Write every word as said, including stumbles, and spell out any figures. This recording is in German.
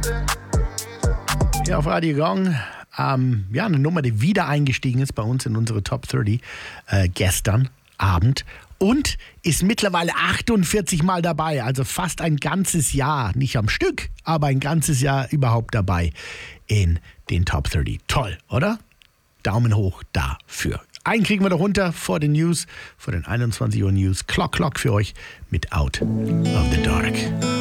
Hier auf Radio Gong. Ähm, ja, eine Nummer, die wieder eingestiegen ist bei uns in unsere Top dreißig äh, gestern Abend und ist mittlerweile achtundvierzig Mal dabei, also fast ein ganzes Jahr, nicht am Stück, aber ein ganzes Jahr überhaupt dabei in den Top dreißig. Toll, oder? Daumen hoch dafür. Einen kriegen wir da runter vor den News, vor den einundzwanzig Uhr News. Clock Clock für euch mit Out of the Dark.